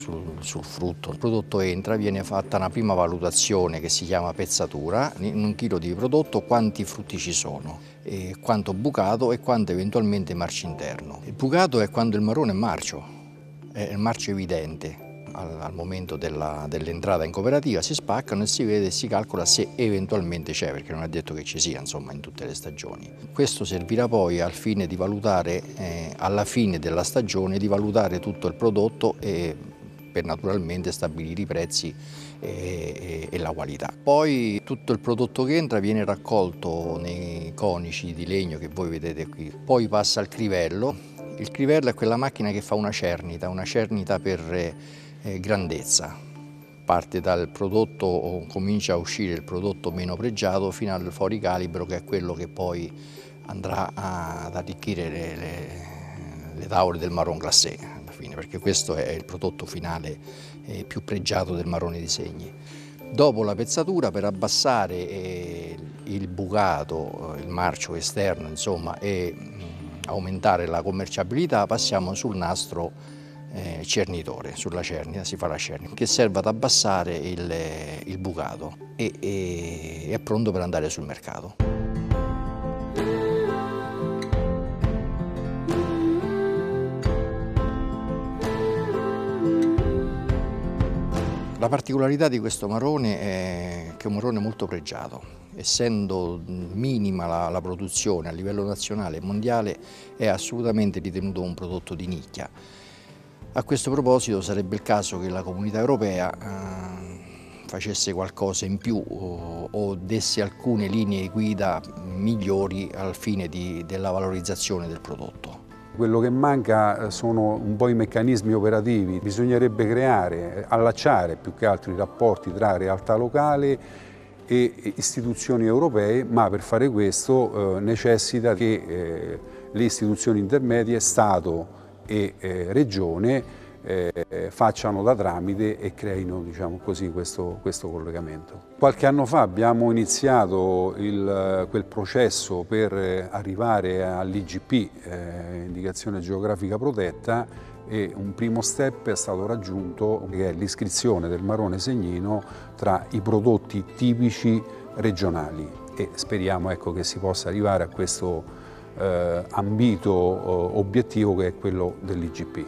sul frutto. Il prodotto entra, viene fatta una prima valutazione che si chiama pezzatura, in un chilo di prodotto quanti frutti ci sono, e quanto bucato e quanto eventualmente marcio interno. Il bucato è quando il marrone è il marcio evidente. Al momento dell'entrata in cooperativa si spaccano e si vede e si calcola se eventualmente c'è, perché non è detto che ci sia, insomma, in tutte le stagioni. Questo servirà poi al fine di valutare, alla fine della stagione, di valutare tutto il prodotto e per naturalmente stabilire i prezzi e la qualità. Poi tutto il prodotto che entra viene raccolto nei conici di legno che voi vedete qui, poi passa al crivello. Il crivello è quella macchina che fa una cernita per grandezza. Parte dal prodotto, comincia a uscire il prodotto meno pregiato fino al fuoricalibro, che è quello che poi andrà ad arricchire le tavole del marron glacé alla fine, perché questo è il prodotto finale più pregiato del marrone di Segni. Dopo la pezzatura, per abbassare il bucato, il marcio esterno, insomma, e aumentare la commerciabilità, passiamo sul nastro cernitore, sulla cernita si fa la cernita, che serve ad abbassare il bucato e è pronto per andare sul mercato. La particolarità di questo marrone è che è un marrone molto pregiato, essendo minima la produzione a livello nazionale e mondiale, è assolutamente ritenuto un prodotto di nicchia. A questo proposito sarebbe il caso che la Comunità Europea facesse qualcosa in più o desse alcune linee guida migliori al fine della valorizzazione del prodotto. Quello che manca sono un po' i meccanismi operativi, bisognerebbe creare, allacciare più che altro i rapporti tra realtà locali e istituzioni europee, ma per fare questo necessita che le istituzioni intermedie, Stato e Regione, facciano da tramite e creino, diciamo così, questo collegamento. Qualche anno fa abbiamo iniziato quel processo per arrivare all'IGP, indicazione geografica protetta, e un primo step è stato raggiunto, che è l'iscrizione del marrone segnino tra i prodotti tipici regionali, e speriamo, ecco, che si possa arrivare a questo ambito obiettivo, che è quello dell'IGP.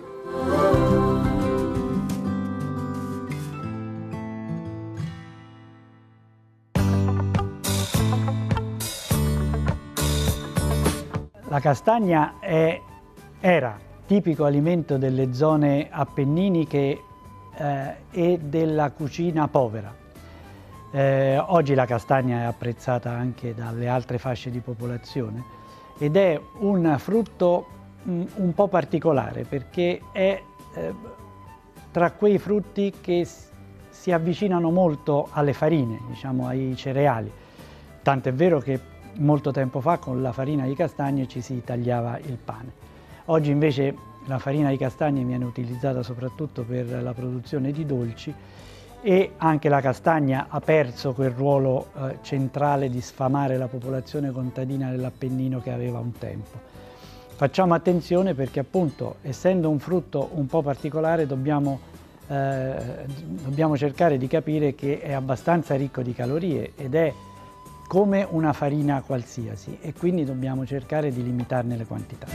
La castagna era tipico alimento delle zone appenniniche e della cucina povera. Oggi la castagna è apprezzata anche dalle altre fasce di popolazione ed è un frutto un po' particolare, perché è tra quei frutti che si avvicinano molto alle farine, diciamo ai cereali. Tant'è vero che molto tempo fa con la farina di castagne ci si tagliava il pane. Oggi invece la farina di castagne viene utilizzata soprattutto per la produzione di dolci, e anche la castagna ha perso quel ruolo centrale di sfamare la popolazione contadina dell'Appennino che aveva un tempo. Facciamo attenzione perché, appunto, essendo un frutto un po' particolare, dobbiamo cercare di capire che è abbastanza ricco di calorie ed è come una farina qualsiasi, e quindi dobbiamo cercare di limitarne le quantità.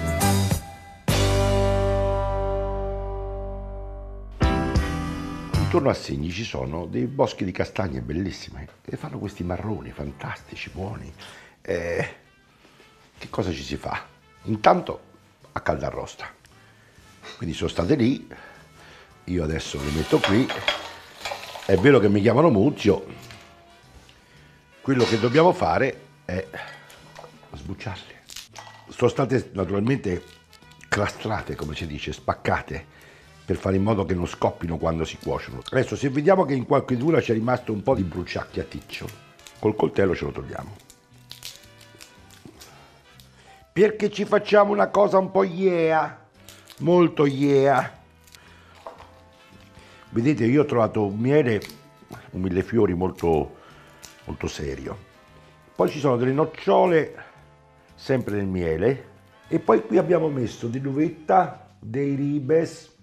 Intorno a Segni ci sono dei boschi di castagne bellissime che fanno questi marroni fantastici, buoni. Che cosa ci si fa? Intanto a caldarrosta. Quindi sono state lì, io adesso le metto qui. È vero che mi chiamano Muzio, quello che dobbiamo fare è sbucciarle. Sono state naturalmente clastrate, come si dice, spaccate, per fare in modo che non scoppino quando si cuociono. Adesso, se vediamo che in qualcheduna c'è rimasto un po' di bruciacchiaticcio, col coltello ce lo togliamo. Perché ci facciamo una cosa un po' molto Vedete, io ho trovato un miele, un millefiori molto serio. Poi ci sono delle nocciole, sempre nel miele, e poi qui abbiamo messo dell'uvetta, dei ribes,